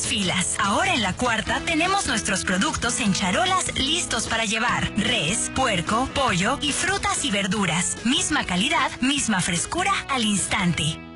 las filas. Ahora en la Cuarta tenemos nuestros productos en charolas listos para llevar. Res, puerco, pollo y frutas y verduras. Misma calidad, misma frescura al instante.